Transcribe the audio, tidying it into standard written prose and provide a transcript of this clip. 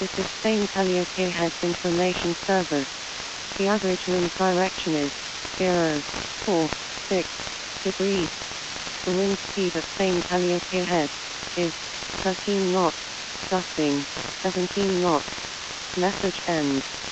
This is Spain Calliope Heads Information Service. The average wind direction is 0.46 degrees. The wind speed at Spain Calliope Head is 13 knots, gusting 17 knots. Message ends.